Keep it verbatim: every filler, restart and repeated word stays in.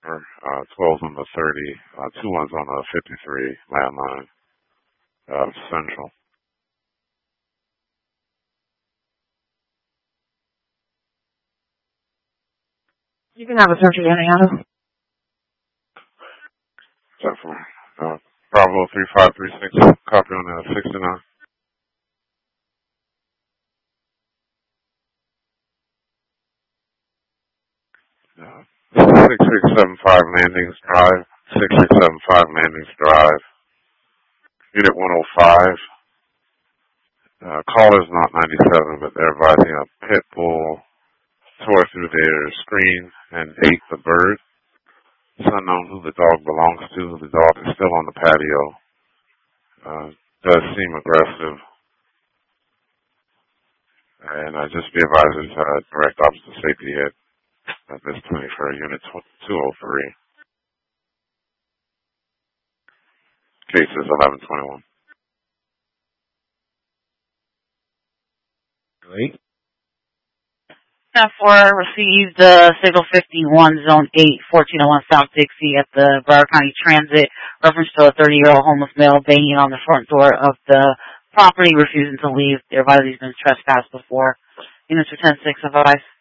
uh, twelve's on the thirty, uh, two ones on the fifty-three landline, uh, Central. You can have a Central, Indiana. Central. Uh, Bravo three five three six, copy on the sixty-nine. Uh, six six seven five Landings Drive, six six seven five Landings Drive, Unit one oh five. Uh, caller's not ninety-seven, but they're advising a pit bull tore through their screen and ate the bird. It's unknown who the dog belongs to. The dog is still on the patio. Uh, does seem aggressive. And uh, just be advised, there's uh, direct officer safety hit at this twenty for Unit two oh three. Case is eleven twenty-one. Great. ten four received uh, Signal fifty-one, Zone eight, fourteen oh one South Dixie at the Broward County Transit. Reference to a thirty-year-old homeless male banging on the front door of the property, refusing to leave. They're advised he's been trespassed before. Units for ten six advised.